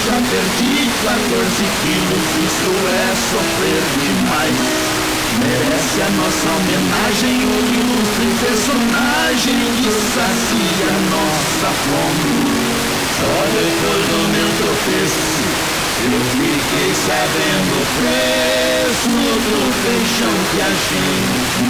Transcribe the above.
já perdi 14 quilos, isso é sofrer demais. Merece a nossa homenagem o ilustre personagem que sacia nossa fome. Só depois do meu tropeço eu fiquei sabendo o preço do feijão que a gente